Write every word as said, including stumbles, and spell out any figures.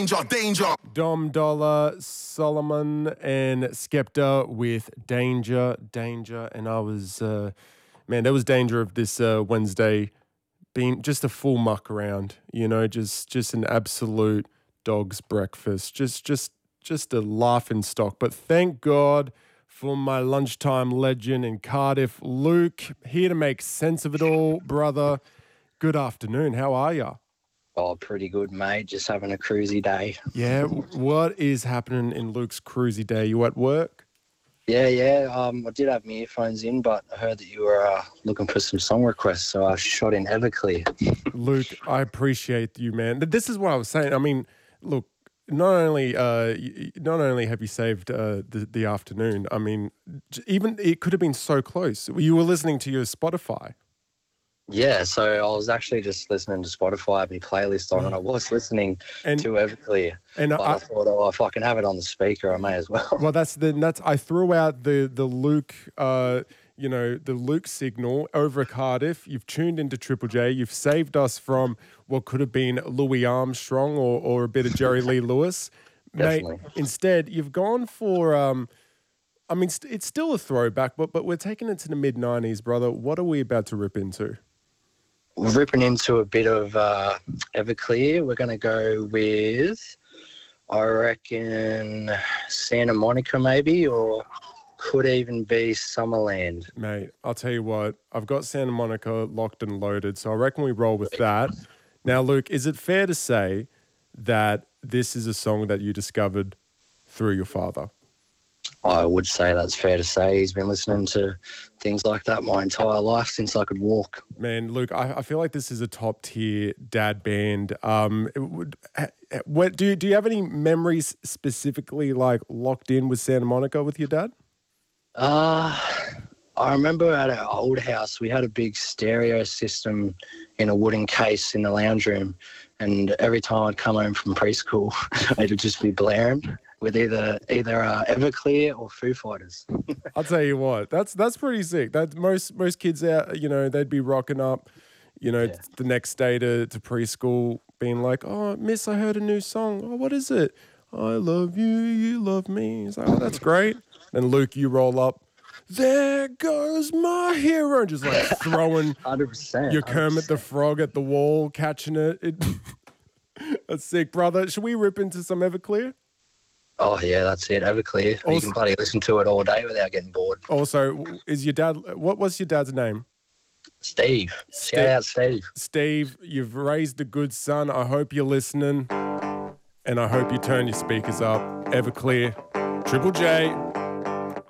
Danger, danger. Dom Dollar, Solomon, and Skepta with Danger, Danger. And I was, uh, man, there was danger of this uh, Wednesday being just a full muck around, you know, just just an absolute dog's breakfast, just just just a laughing stock. But thank God for my lunchtime legend in Cardiff, Luke, here to make sense of it all, brother. Good afternoon. How are you? Oh, pretty good, mate. Just having a cruisy day. Yeah, what is happening in Luke's cruisy day? You at work? Yeah, yeah. Um, I did have my earphones in, but I heard that you were uh, looking for some song requests, so I shot in Everclear. Luke, I appreciate you, man. This is what I was saying. I mean, look, not only uh, not only have you saved uh, the the afternoon. I mean, even it could have been so close. You were listening to your Spotify. Yeah, so I was actually just listening to Spotify, I had my playlist on, and I was listening and, to Everclear. And but I, I thought, oh, if I can have it on the speaker, I may as well. Well, that's the that's. I threw out the the Luke, uh, you know, the Luke signal over Cardiff. You've tuned into Triple J. You've saved us from what could have been Louis Armstrong or or a bit of Jerry Lee Lewis. Definitely. Mate, instead, you've gone for. Um, I mean, it's still a throwback, but but we're taking it to the mid nineties, brother. What are we about to rip into? We're ripping into a bit of uh, Everclear. We're going to go with, I reckon, Santa Monica maybe, or could even be Summerland. Mate, I'll tell you what, I've got Santa Monica locked and loaded, so I reckon we roll with that. Now, Luke, is it fair to say that this is a song that you discovered through your father? I would say that's fair to say. He's been listening to things like that my entire life since I could walk. Man, Luke, I, I feel like this is a top tier dad band. Um, it would, what do you, do you have any memories specifically like locked in with Santa Monica with your dad? Uh, I remember at our old house we had a big stereo system in a wooden case in the lounge room, and every time I'd come home from preschool, it would just be blaring with either either uh, Everclear or Foo Fighters. I'll tell you what, that's that's pretty sick. That most most kids out, you know, they'd be rocking up, you know, yeah. the next day to, to preschool, being like, "Oh, Miss, I heard a new song. Oh, what is it? I love you, you love me." It's like, "Oh, that's great." Then Luke, you roll up. There goes my hero, just like throwing one hundred percent, your Kermit the Frog at the wall, catching it. it that's sick, brother. Should we rip into some Everclear? Oh, yeah, that's it. Everclear. Also, you can bloody listen to it all day without getting bored. Also, is your dad, what was your dad's name? Steve. Steve. Shout out Steve. Steve, you've raised a good son. I hope you're listening. And I hope you turn your speakers up. Everclear. Triple J.